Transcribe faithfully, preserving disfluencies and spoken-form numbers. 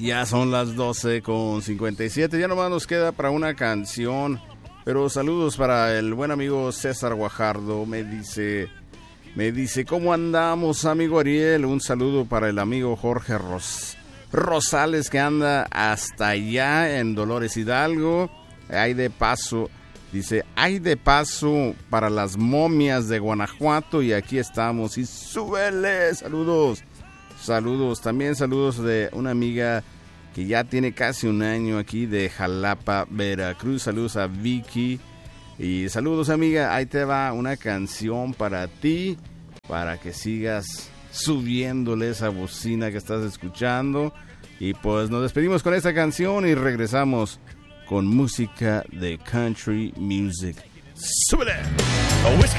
Ya son las doce con cincuenta y siete, ya nomás nos queda para una canción, pero saludos para el buen amigo César Guajardo, me dice, me dice, ¿cómo andamos, amigo Ariel? Un saludo para el amigo Jorge Ros, Rosales, que anda hasta allá en Dolores Hidalgo, hay de paso, dice, hay de paso para las momias de Guanajuato y aquí estamos, y súbele, saludos. Saludos, también saludos de una amiga que ya tiene casi un año aquí de Jalapa, Veracruz. Saludos a Vicky. Y saludos, amiga, ahí te va una canción para ti, para que sigas subiéndole esa bocina que estás escuchando. Y pues nos despedimos con esta canción y regresamos con música de country music. ¡Súbele! A whiskey